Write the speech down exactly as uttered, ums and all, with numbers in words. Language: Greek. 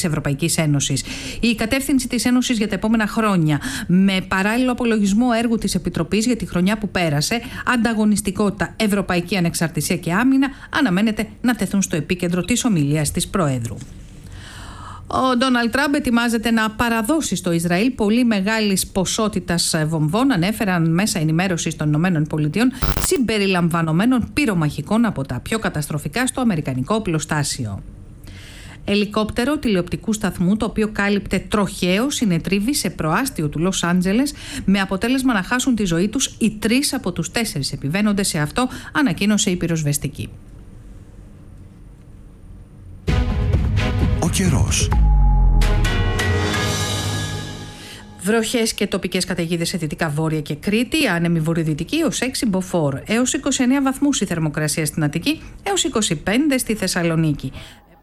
Ευρωπαϊκής Ένωσης. Η κατεύθυνση της Ένωσης για τα επόμενα χρόνια, με παράλληλο απολογισμό έργου της Επιτροπής για τη χρονιά που πέρασε, ανταγωνιστικότητα, ευρωπαϊκή ανεξαρτησία και άμυνα, αναμένεται να τεθούν στο επίκεντρο της ομιλίας της Προέδρου. Ο Ντόναλντ Τραμπ ετοιμάζεται να παραδώσει στο Ισραήλ πολύ μεγάλης ποσότητας βομβών, ανέφεραν μέσα ενημέρωσης των ΗΠΑ, συμπεριλαμβανομένων πυρομαχικών από τα πιο καταστροφικά στο αμερικανικό οπλοστάσιο. Ελικόπτερο τηλεοπτικού σταθμού, το οποίο κάλυπτε τροχαίο, συνετρίβει σε προάστιο του Λος Άντζελες, με αποτέλεσμα να χάσουν τη ζωή τους οι τρεις από τους τέσσερις επιβαίνοντες σε αυτό, ανακοίνωσε η πυροσβεστική. Ο καιρός. Βροχές και τοπικές καταιγίδες σε δυτικά Βόρεια και Κρήτη, άνεμη βορειοδυτική έως έξι μποφόρ, έως είκοσι εννέα βαθμούς η θερμοκρασία στην Αττική, έως είκοσι πέντε στη Θεσσαλονίκη.